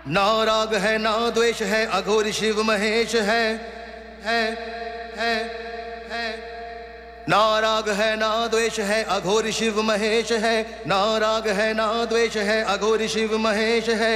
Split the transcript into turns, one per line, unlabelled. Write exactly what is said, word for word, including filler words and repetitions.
ना राग है ना द्वेष है, अघोर शिव महेश है है है है। ना राग है ना द्वेष है, अघोर शिव महेश है। ना राग है ना द्वेष है, अघोर शिव महेश है।